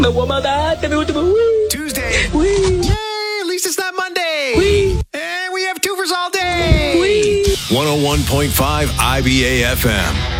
Tuesday. Yay, at least it's not Monday. And we have twofers all day. 101.5 IBA FM.